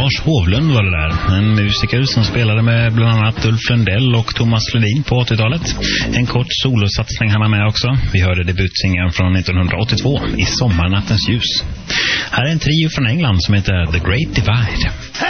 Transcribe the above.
Lars Hovlund var det där. En musiker som spelade med bland annat Ulf Lundell och Thomas Ledin på 80-talet. En kort solosatsning han var med också. Vi hörde debutsingen från 1982 i Sommarnattens ljus. Här är en trio från England som heter The Great Divide.